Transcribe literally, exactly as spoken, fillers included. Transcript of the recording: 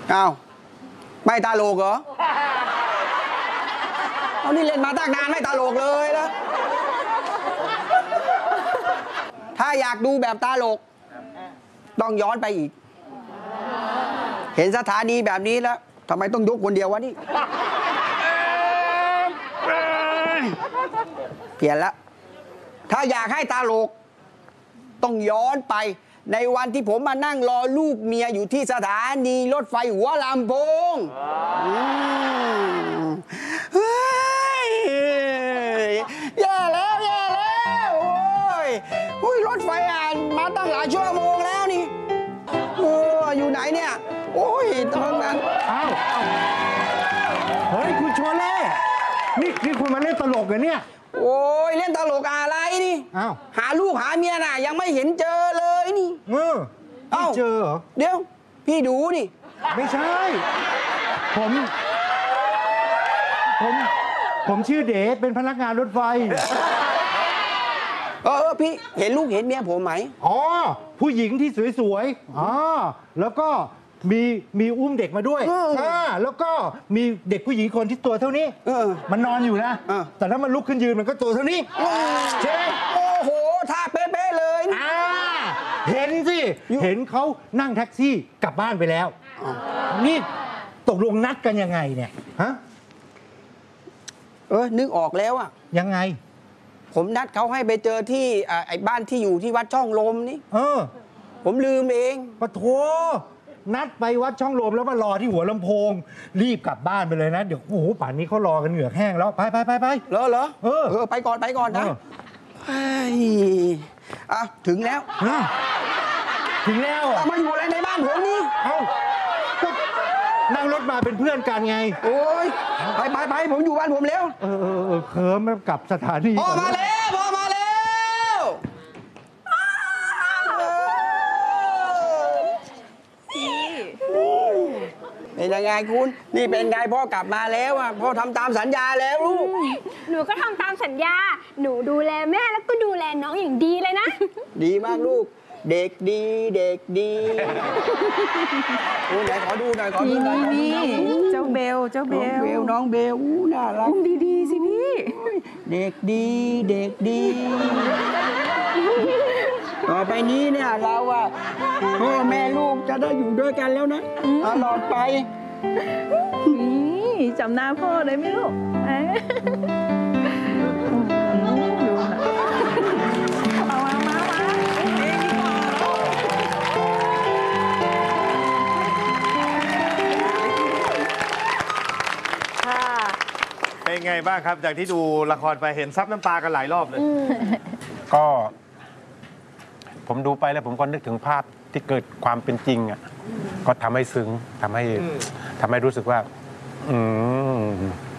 อ้าวไม่ตลกเหรอเอานี่เล่นมาตั้งนานไม่ตลกเลยแล้วถ้าอยากดูแบบตลกต้องย้อนไปอีกเห็นสถานีแบบนี้แล้วทำไมต้องยกคนเดียววะนี่เปลี่ยนละถ้าอยากให้ตลกต้องย้อนไปในวันที่ผมมานั่งรอลูกเมียอยู่ที่สถานีรถไฟหัวลำโพงเฮ้ยแย่แล้วแย่แล้วโอ้ยอุ้ยรถไฟอ่านมาตั้งหลายชั่วโมงแล้วนี่โอ้อยู่ไหนเนี่ยโอ้ยตอนนั้นอ้าวเฮ้ยคุณชวนเล่นี่นี่คุณมาเล่นตลกเหรอเนี่ยโอ้ยเล่นตลกอะไรนี่อ้าวหาลูกหาเมียน่ะยังไม่เห็นเจอเลยนี่เออไม่เจอเหรอเดี๋ยวพี่ดูนี่ไม่ใช่ผมผมผมชื่อเด๋เป็นพนักงานรถไฟเออพี่เห็นลูกเห็นเมียผมไหมอ๋อผู้หญิงที่สวยๆอ๋อแล้วก็มีมีอุ้มเด็กมาด้วยอ่าแล้วก็มีเด็กผู้หญิงคนที่ตัวเท่านี้มันนอนอยู่นะแต่ถ้ามันลุกขึ้นยืนมันก็ตัวเท่านี้ใช่ไหมโอ้โหท่าเป๊ะๆเลยอ่าเห็นสิเห็นเขานั่งแท็กซี่กลับบ้านไปแล้วนี่ตกลงนัดกันยังไงเนี่ยฮะเออนึกออกแล้วอะยังไงผมนัดเขาให้ไปเจอที่ไอ้บ้านที่อยู่ที่วัดช่องลมนี่เออผมลืมเองปะโถนัดไปวัดช่องลมแล้วมารอที่หัวลำโพงรีบกลับบ้านไปเลยนะเดี๋ยวโอ้โหป่านนี้เขารอกันเหงือกแห้งแล้วไปไปไปไปเหรอเหรอเออเออไปก่อนไปก่อนนะอ่ะถึงแล้วถึงแล้วมาอยู่อะไรในบ้านผมนี่เอ้าก็นั่งรถมาเป็นเพื่อนกันไงโอ้ยไปไปไปผมอยู่บ้านผมแล้วเออเออเออเคิร์มกลับสถานีพ่อมาแล้วพ่อมาแล้วเป็นยังไงคุณนี่เป็นไงพ่อกลับมาแล้วอ่ะพ่อทำตามสัญญาแล้วลูกหนูก็ทำตามสัญญาหนูดูแลแม่แล้วก็ดูแลน้องอย่างดีเลยนะดีมากลูกเด็กดีเด็กดีโอ้ไหนขอดูหน่อยขอดูหน่อยนี่เจ้าเบลเจ้าเบลน้องเบลอู้น่ารักอุ้มดีๆสิพี่เด็กดีเด็กดีต่อไปนี้เนี่ยเราอะพ่อแม่ลูกจะได้อยู่ด้วยกันแล้วนะตลอดไปนี่จำหน้าพ่อเลยไหมลูกดูนะเอามามามาเองดีกว่าค่ะเป็นไงบ้างครับจากที่ดูละครไปเห็นซับน้ำตากันหลายรอบเลยก็ผมดูไปแล้วผมก็นึกถึงภาพที่เกิดความเป็นจริงอ่ะก็ทำให้ซึ้งทำให้ทำให้รู้สึกว่าอืม